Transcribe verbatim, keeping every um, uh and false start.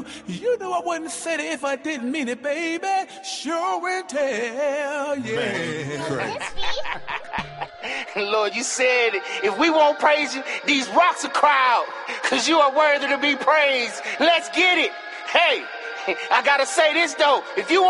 you. You know I wouldn't say it if I didn't mean it, baby. Sure and tell, yeah. Lord, you said if we won't praise you, these rocks will cry out, because you are worthy to be praised. Let's get it. Hey, I gotta say this though. If you